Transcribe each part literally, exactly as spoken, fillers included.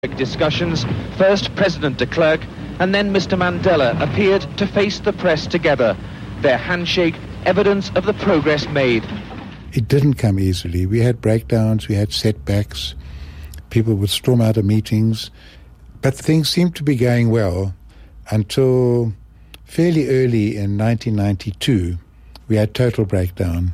Discussions, first President de Klerk and then Mister Mandela appeared to face the press together. Their handshake, evidence of the progress made. It didn't come easily. We had breakdowns, we had setbacks, people would storm out of meetings, but things seemed to be going well until fairly early in nineteen ninety-two, we had total breakdown.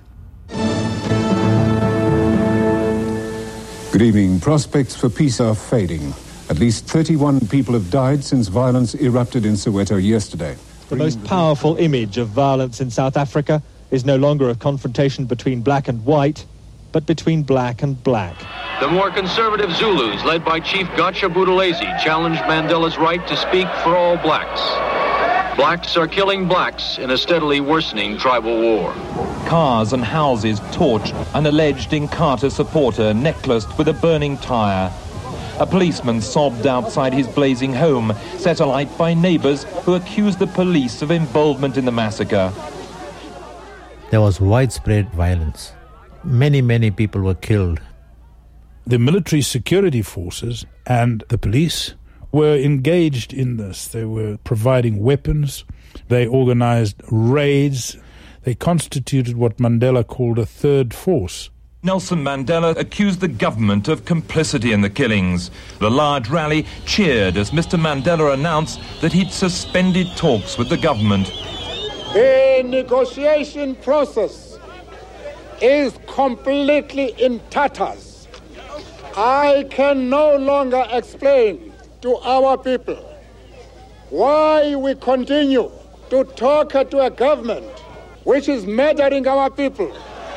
Good evening. Prospects for peace are fading. At least thirty-one people have died since violence erupted in Soweto yesterday. The most powerful image of violence in South Africa is no longer a confrontation between black and white, but between black and black. The more conservative Zulus, led by Chief Gatsha Buthelezi, challenged Mandela's right to speak for all blacks. Blacks are killing blacks in a steadily worsening tribal war. Cars and houses torched, an alleged Inkatha supporter necklaced with a burning tyre. A policeman sobbed outside his blazing home, set alight by neighbours who accused the police of involvement in the massacre. There was widespread violence. Many, many people were killed. The military security forces and the police were engaged in this. They were providing weapons. They organized raids. They constituted what Mandela called a third force. Nelson Mandela accused the government of complicity in the killings. The large rally cheered as Mister Mandela announced that he'd suspended talks with the government. The negotiation process is completely in tatters. I can no longer explain to our people why we continue to talk to a government which is murdering our people.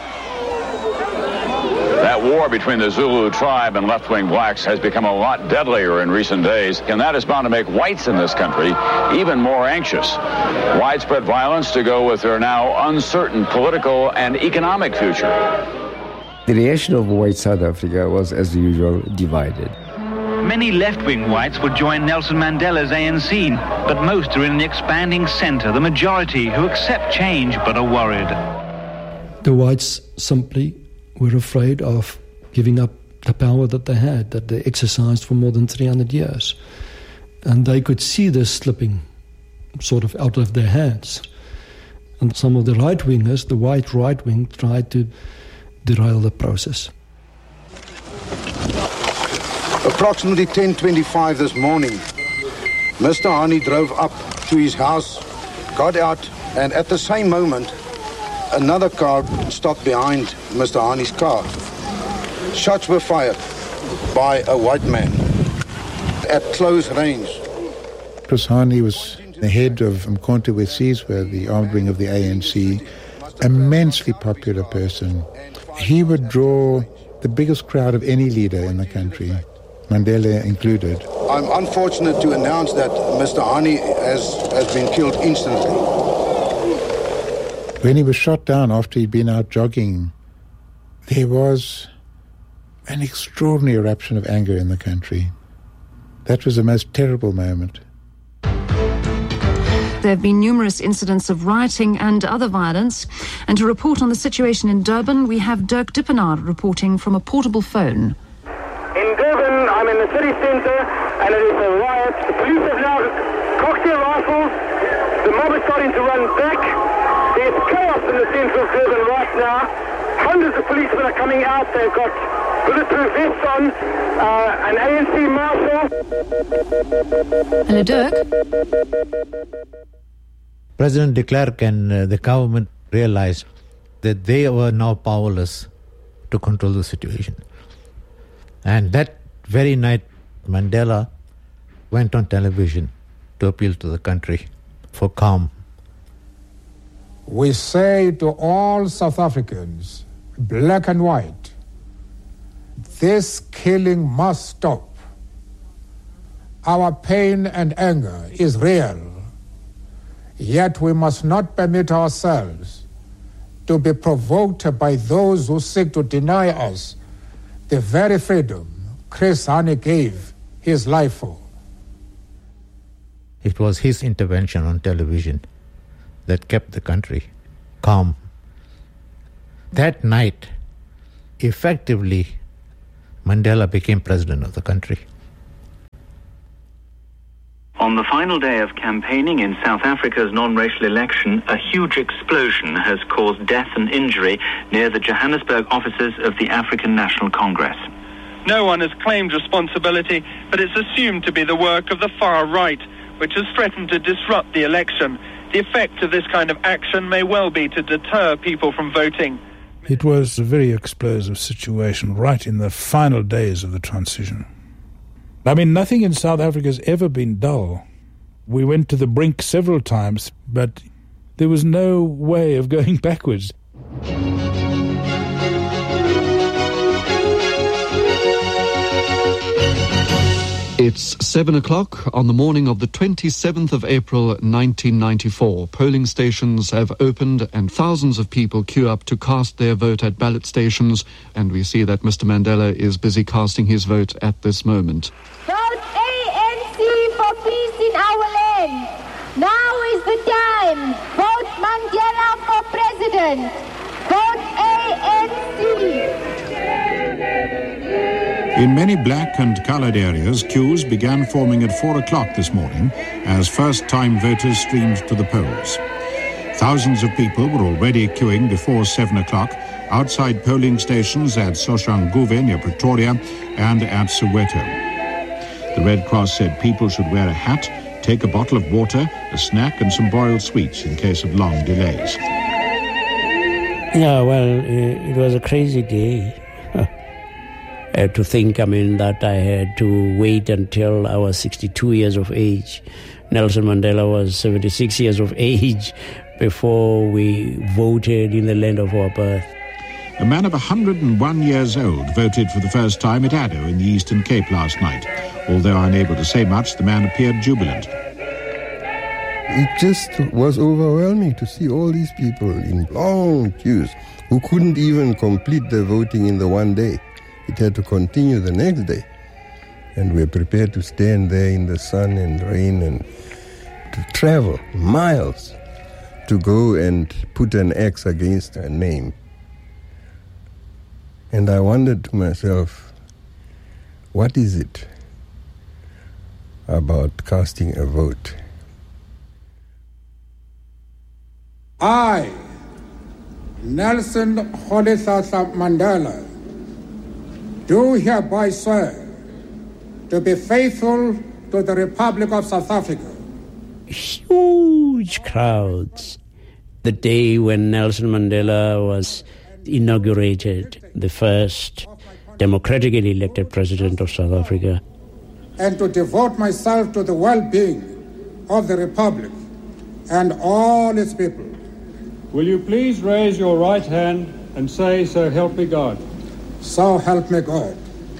That war between the Zulu tribe and left-wing blacks has become a lot deadlier in recent days, and that is bound to make whites in this country even more anxious. Widespread violence to go with their now uncertain political and economic future. The reaction of white South Africa was, as usual, divided. Many left-wing whites would join Nelson Mandela's A N C, but most are in the expanding centre, the majority who accept change but are worried. The whites simply were afraid of giving up the power that they had, that they exercised for more than three hundred years. And they could see this slipping sort of out of their hands. And some of the right-wingers, the white right-wing, tried to derail the process. Approximately ten twenty-five this morning, Mister Hani drove up to his house, got out, and at the same moment, another car stopped behind Mister Hani's car. Shots were fired by a white man at close range. Chris Hani was the head of Umkhonto we Sizwe, the armed wing of the A N C, immensely popular person. He would draw the biggest crowd of any leader in the country, Mandela included. I'm unfortunate to announce that Mister Hani has, has been killed instantly. When he was shot down after he'd been out jogging, there was an extraordinary eruption of anger in the country. That was the most terrible moment. There have been numerous incidents of rioting and other violence. And to report on the situation in Durban, we have Dirk Dippenaar reporting from a portable phone. In Durban, I'm in the city centre, and it is a riot. The police have now cocked their rifles. The mob is starting to run back. There's chaos in the centre of Durban right now. Hundreds of policemen are coming out. They've got bulletproof vests on, uh, an A N C marshal. Hello, Dirk. President de Klerk and uh, the government realized that they were now powerless to control the situation. And that very night, Mandela went on television to appeal to the country for calm. We say to all South Africans, black and white, this killing must stop. Our pain and anger is real, yet we must not permit ourselves to be provoked by those who seek to deny us the very freedom Chris Hani gave his life for. It was his intervention on television that kept the country calm. That night, effectively, Mandela became president of the country. On the final day of campaigning in South Africa's non-racial election, a huge explosion has caused death and injury near the Johannesburg offices of the African National Congress. No one has claimed responsibility, but it's assumed to be the work of the far right, which has threatened to disrupt the election. The effect of this kind of action may well be to deter people from voting. It was a very explosive situation right in the final days of the transition. I mean, nothing in South Africa has ever been dull. We went to the brink several times, but there was no way of going backwards. It's seven o'clock on the morning of the twenty-seventh of April nineteen ninety-four. Polling stations have opened and thousands of people queue up to cast their vote at ballot stations, and we see that Mister Mandela is busy casting his vote at this moment. Vote A N C for peace in our land. Now is the time. Vote Mandela for president. Vote A N C. In many black and coloured areas, queues began forming at four o'clock this morning as first-time voters streamed to the polls. Thousands of people were already queuing before seven o'clock outside polling stations at Soshanguve near Pretoria and at Soweto. The Red Cross said people should wear a hat, take a bottle of water, a snack and some boiled sweets in case of long delays. Yeah, well, it was a crazy day. Uh, to think, I mean, that I had to wait until I was sixty-two years of age. Nelson Mandela was seventy-six years of age before we voted in the land of our birth. A man of one hundred and one years old voted for the first time at Addo in the Eastern Cape last night. Although unable to say much, the man appeared jubilant. It just was overwhelming to see all these people in long queues who couldn't even complete their voting in the one day. It had to continue the next day. And we're prepared to stand there in the sun and rain and to travel miles to go and put an X against a name. And I wondered to myself, what is it about casting a vote? I, Nelson Rolihlahla Mandela, do hereby swear to be faithful to the Republic of South Africa. Huge crowds. The day when Nelson Mandela was inaugurated, the first democratically elected president of South Africa. And to devote myself to the well-being of the Republic and all its people. Will you please raise your right hand and say, "So help me God"? So help me God.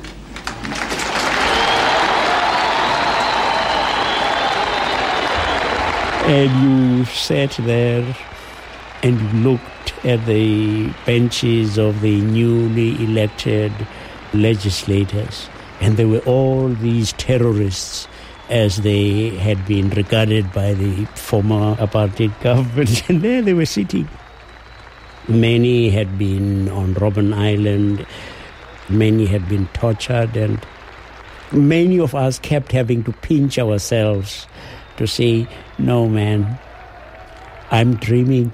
And you sat there and you looked at the benches of the newly elected legislators, and there were all these terrorists as they had been regarded by the former apartheid government, and there they were sitting. Many had been on Robben Island, many had been tortured, and many of us kept having to pinch ourselves to say, no man, I'm dreaming.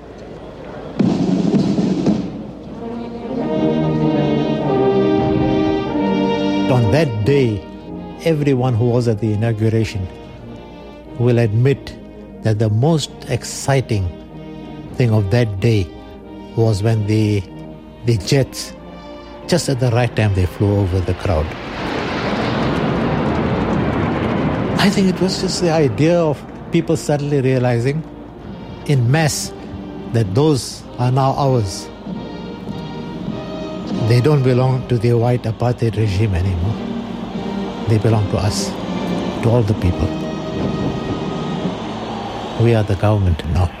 On that day, everyone who was at the inauguration will admit that the most exciting thing of that day was when the the jets, just at the right time, they flew over the crowd. I think it was just the idea of people suddenly realizing in mass that those are now ours. They don't belong to the white apartheid regime anymore. They belong to us, to all the people. We are the government now.